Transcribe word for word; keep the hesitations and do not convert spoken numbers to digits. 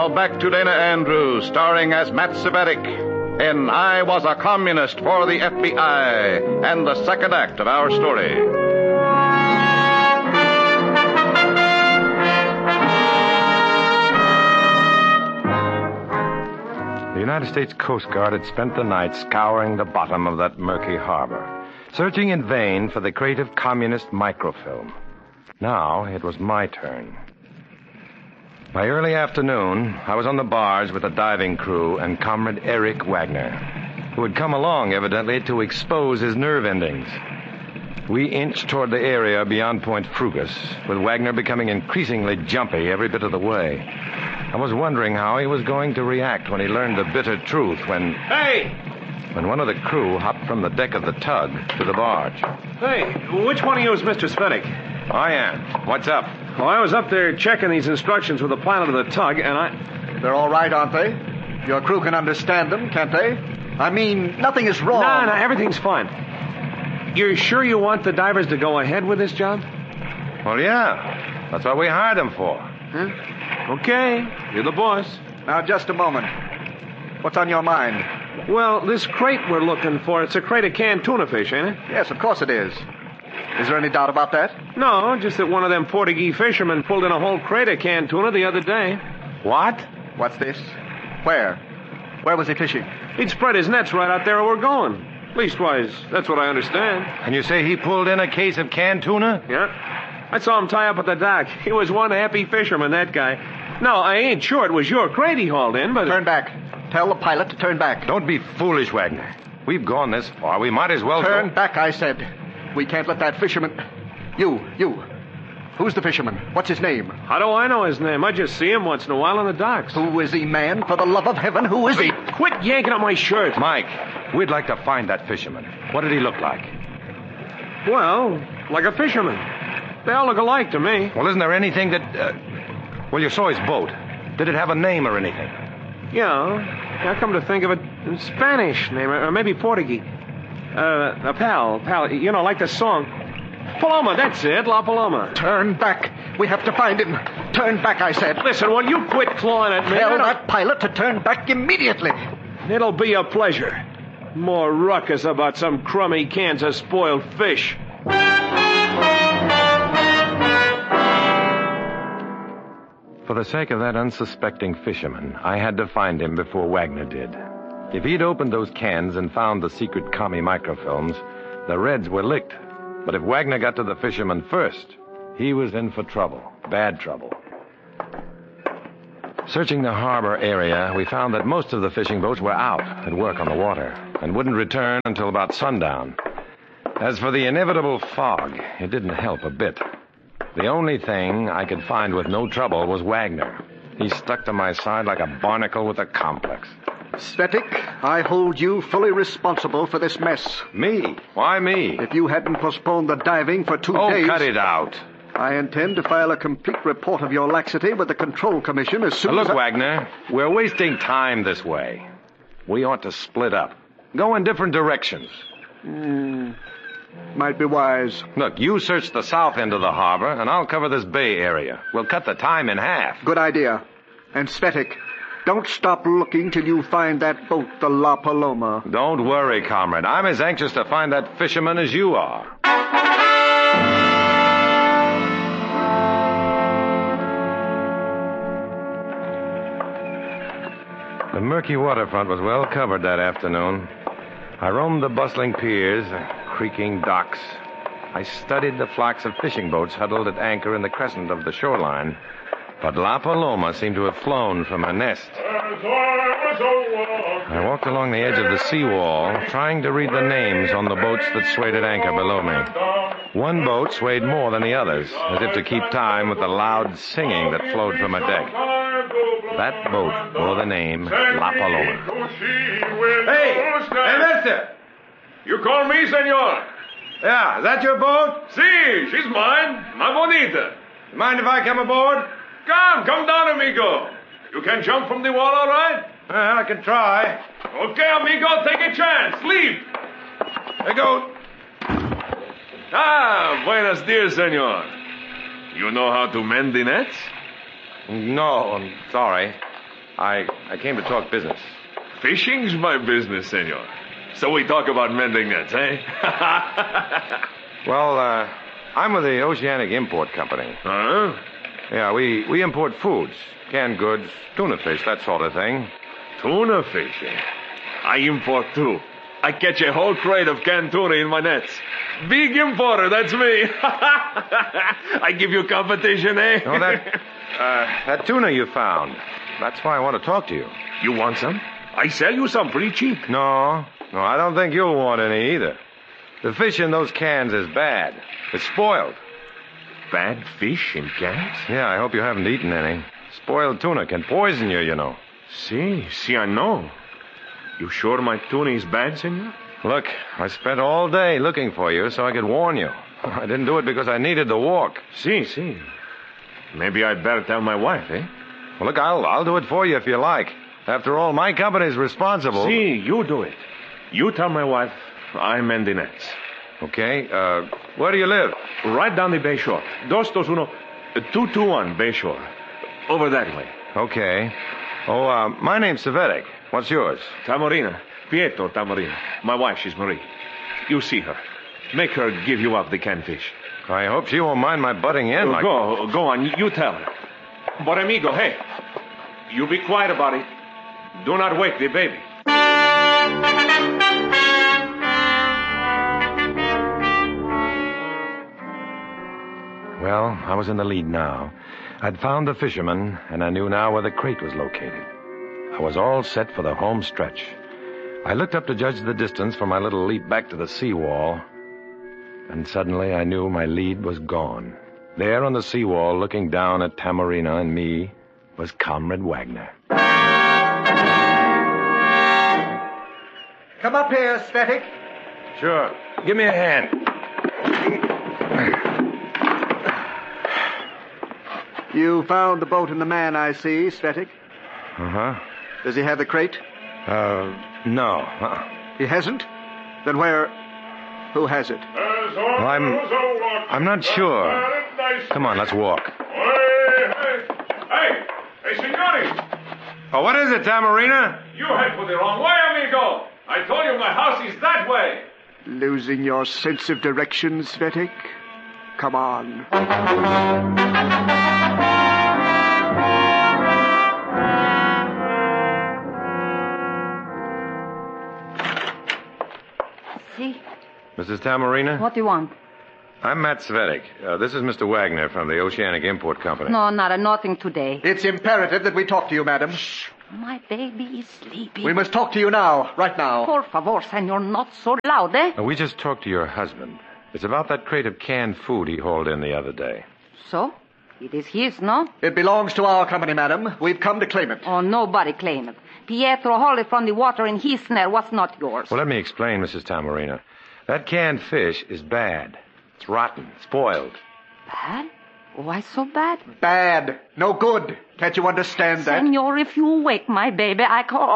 Back to Dana Andrews, starring as Matt Cvetic in I Was a Communist for the F B I, and the second act of our story. The United States Coast Guard had spent the night scouring the bottom of that murky harbor, searching in vain for the creative communist microfilm. Now it was my turn. By early afternoon, I was on the barge with the diving crew and Comrade Eric Wagner, who had come along, evidently, to expose his nerve endings. We inched toward the area beyond Point Frugus, with Wagner becoming increasingly jumpy every bit of the way. I was wondering how he was going to react when he learned the bitter truth when... Hey! When one of the crew hopped from the deck of the tug to the barge. Hey, which one of you is Mister Cvetic? I am. What's up? Well, I was up there checking these instructions with the pilot of the tug, and I... They're all right, aren't they? Your crew can understand them, can't they? I mean, nothing is wrong. No, no, everything's fine. You're sure you want the divers to go ahead with this job? Well, yeah. That's what we hired them for. Huh? Okay, you're the boss. Now, just a moment. What's on your mind? Well, this crate we're looking for, it's a crate of canned tuna fish, ain't it? Yes, of course it is. Is there any doubt about that? No, just that one of them Portuguese fishermen pulled in a whole crate of canned tuna the other day. What? What's this? Where? Where was he fishing? He'd spread his nets right out there where we're going. Leastwise, that's what I understand. And you say he pulled in a case of canned tuna? Yeah. I saw him tie up at the dock. He was one happy fisherman, that guy. No, I ain't sure it was your crate he hauled in, but... Turn back. Tell the pilot to turn back. Don't be foolish, Wagner. We've gone this far. We might as well... Turn go... back, I said. We can't let that fisherman... You, you. Who's the fisherman? What's his name? How do I know his name? I just see him once in a while on the docks. Who is he, man? For the love of heaven, who is he? Quit yanking at my shirt. Mike, we'd like to find that fisherman. What did he look like? Well, like a fisherman. They all look alike to me. Well, isn't there anything that... Uh... Well, you saw his boat. Did it have a name or anything? Yeah. I come to think of it, Spanish name, or maybe Portuguese. Uh, a pal, pal, you know, like the song. Paloma, that's it, La Paloma. Turn back. We have to find him. Turn back, I said. Listen, will you quit clawing at me? Tell that pilot to turn back immediately. It'll be a pleasure. More ruckus about some crummy cans of spoiled fish. For the sake of that unsuspecting fisherman, I had to find him before Wagner did. If he'd opened those cans and found the secret commie microfilms, the Reds were licked. But if Wagner got to the fisherman first, he was in for trouble. Bad trouble. Searching the harbor area, we found that most of the fishing boats were out at work on the water and wouldn't return until about sundown. As for the inevitable fog, it didn't help a bit. The only thing I could find with no trouble was Wagner. He stuck to my side like a barnacle with a complex. Cvetic, I hold you fully responsible for this mess. Me? Why me? If you hadn't postponed the diving for two oh, days... Oh, cut it out. I intend to file a complete report of your laxity with the Control Commission as soon now, look, as... Look, I... Wagner, we're wasting time this way. We ought to split up. Go in different directions. Hmm... Might be wise. Look, you search the south end of the harbor, and I'll cover this bay area. We'll cut the time in half. Good idea. And Cvetic, don't stop looking till you find that boat, the La Paloma. Don't worry, comrade. I'm as anxious to find that fisherman as you are. The murky waterfront was well covered that afternoon. I roamed the bustling piers, creaking docks. I studied the flocks of fishing boats huddled at anchor in the crescent of the shoreline. But La Paloma seemed to have flown from her nest. I walked along the edge of the seawall, trying to read the names on the boats that swayed at anchor below me. One boat swayed more than the others, as if to keep time with the loud singing that flowed from her deck. That boat bore the name La Paloma. Hey! Hey, mister! You call me, senor? Yeah, is that your boat? Si, she's mine. My bonita. Mind if I come aboard? Come, come down, amigo. You can jump from the wall, all right? Well, I can try. Okay, amigo, take a chance. Leap. There go. Ah, buenos dias, senor. You know how to mend the nets? No, I'm sorry. I, I came to talk business. Fishing's my business, senor. So we talk about mending nets, eh? Well, uh, I'm with the Oceanic Import Company. Huh? Yeah, we, we import foods, canned goods, tuna fish, that sort of thing. Tuna fishing. I import too. I catch a whole crate of canned tuna in my nets. Big importer, that's me. I give you competition, eh? No, that, uh, that tuna you found. That's why I want to talk to you. You want some? I sell you some pretty cheap. No, no, I don't think you'll want any either. The fish in those cans is bad. It's spoiled. Bad fish in cans? Yeah, I hope you haven't eaten any. Spoiled tuna can poison you, you know. See, see, I know. You sure my tuna is bad, senor? Look, I spent all day looking for you so I could warn you. I didn't do it because I needed the walk. See, see. Maybe I'd better tell my wife, eh? Well, look, I'll, I'll do it for you if you like. After all, my company's responsible. See, you do it. You tell my wife I'm in the nets. Okay, uh, where do you live? Right down the Bay Shore. Dos dos uno, two two one Bay Shore. Over that way. Okay. Oh, uh, my name's Savetic. What's yours? Tamorina. Pietro Tamorina. My wife, she's Marie. You see her. Make her give you up the canned fish. I hope she won't mind my butting in. Uh, like... Go, go on. You tell her. But amigo, hey, you be quiet about it. Do not wake the baby. Well, I was in the lead now. I'd found the fisherman, and I knew now where the crate was located. I was all set for the home stretch. I looked up to judge the distance for my little leap back to the seawall, and suddenly I knew my lead was gone. There on the seawall, looking down at Tamorina and me, was Comrade Wagner. Come up here, Svetic. Sure. Give me a hand. You found the boat and the man, I see, Svetic. Uh-huh. Does he have the crate? Uh, no. Uh-uh. He hasn't? Then where... Who has it? Well, I'm... I'm not sure. Come on, let's walk. Hey, hey, hey, signori. Oh, what is it, Tamorina? You head for the wrong way, amigo. I told you my house is that way. Losing your sense of direction, Svetic? Come on. See? Missus Tamorina? What do you want? I'm Matt Svetic. Uh, this is Mister Wagner from the Oceanic Import Company. No, nada, nothing today. It's imperative that we talk to you, madam. My baby is sleeping. We must talk to you now, right now. Por favor, senor, not so loud, eh? Uh, we just talked to your husband. It's about that crate of canned food he hauled in the other day. So? It is his, no? It belongs to our company, madam. We've come to claim it. Oh, nobody claim it. Pietro hauled it from the water in his snare. What's not yours? Well, let me explain, Missus Tamorina. That canned fish is bad. It's rotten, spoiled. Bad? Why so bad? Bad. No good. Can't you understand that? Senor, if you wake my baby, I call...